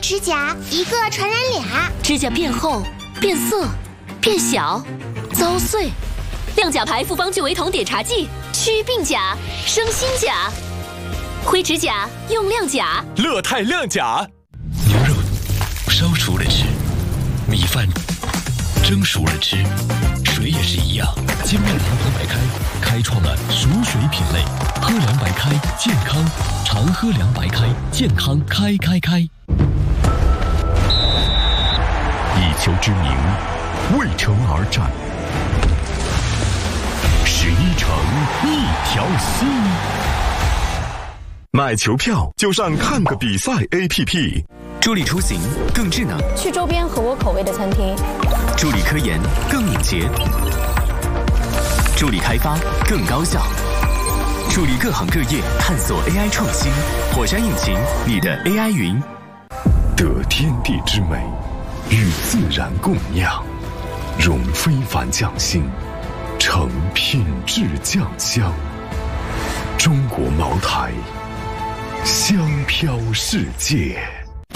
指甲一个传染俩， 指甲变厚、变色、变小、遭碎。亮甲牌复方聚维酮碘茶剂，祛病甲，生新甲。灰指甲用亮甲， 乐泰亮甲。 牛肉烧熟了吃，米饭蒸熟了吃，水也是一样。金麦堂和白开开创了熟水品类，喝凉白开健康，常喝凉白开健康开。 一球之名，为城而战。11城一条心。买球票就上看个比赛 APP。 助力出行更智能， 去周边合我口味的餐厅； 助力科研更敏捷，助力开发更高效，助力各行各业探索 AI 创新。火山引擎，你的 AI 云。 得天地之美，与自然共酿，融非凡匠心，成品质酱香。中国茅台，香飘世界。